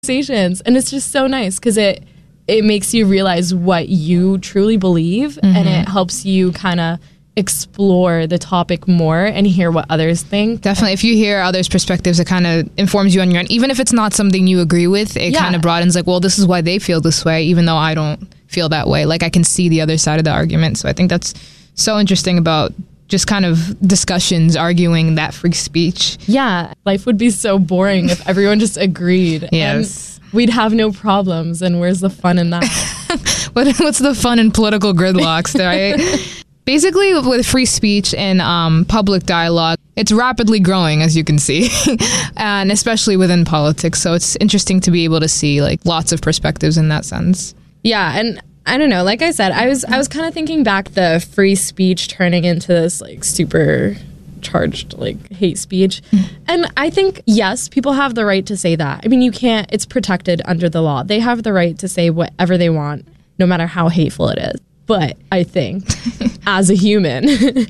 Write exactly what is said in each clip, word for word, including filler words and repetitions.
conversations. And it's just so nice because it it makes you realize what you truly believe, mm-hmm. and it helps you kind of explore the topic more and hear what others think. Definitely. If you hear others' perspectives, it kind of informs you on your own. Even if it's not something you agree with, it yeah. kind of broadens like, well, this is why they feel this way, even though I don't feel that way. Like I can see the other side of the argument. So I think that's so interesting about just kind of discussions arguing that free speech. Yeah. Life would be so boring if everyone just agreed. Yes. And we'd have no problems. And where's the fun in that? what, what's the fun in political gridlocks, right? Basically, with free speech and um, public dialogue, it's rapidly growing, as you can see, and especially within politics. So it's interesting to be able to see like lots of perspectives in that sense. Yeah, and I don't know. Like I said, I was I was kind of thinking back the free speech turning into this like super charged like hate speech, and I think yes, people have the right to say that. I mean, you can't. It's protected under the law. They have the right to say whatever they want, no matter how hateful it is. But I think, as a human,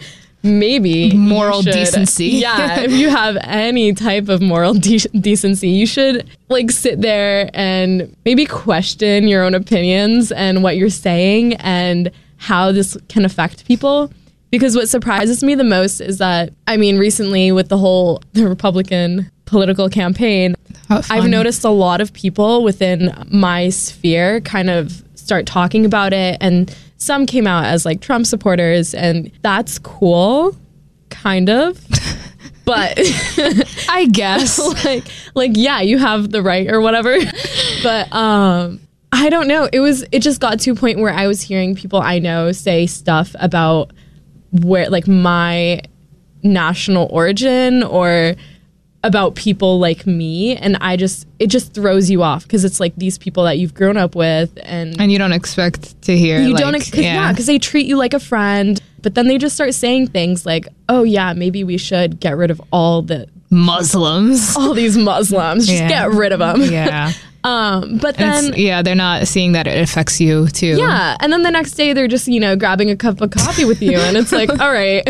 maybe moral should, decency. Yeah, if you have any type of moral de- decency, you should like sit there and maybe question your own opinions and what you're saying and how this can affect people. Because what surprises me the most is that, I mean, recently with the whole the Republican political campaign, I've noticed a lot of people within my sphere kind of start talking about it, and some came out as like Trump supporters, and that's cool, kind of. But I guess like like yeah, you have the right or whatever. But um I don't know. It was it just got to a point where I was hearing people I know say stuff about where like my national origin or about people like me, and I just it just throws you off because it's like these people that you've grown up with, and and you don't expect to hear you like, don't ex- cause, yeah because yeah, they treat you like a friend, but then they just start saying things like, oh yeah, maybe we should get rid of all the Muslims all these Muslims just yeah. get rid of them. Yeah. Um, but then yeah, they're not seeing that it affects you too. Yeah, and then the next day they're just, you know, grabbing a cup of coffee with you, and it's like, all right,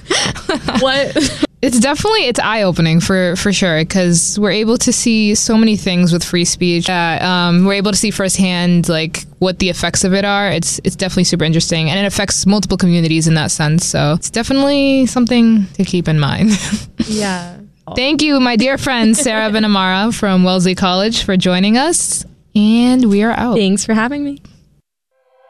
what? It's definitely, it's eye-opening for, for sure, because we're able to see so many things with free speech. Uh, um, we're able to see firsthand like what the effects of it are. It's it's definitely super interesting, and it affects multiple communities in that sense. So it's definitely something to keep in mind. Yeah. Thank you, my dear friend Sarah Benamara from Wellesley College, for joining us, and we are out. Thanks for having me.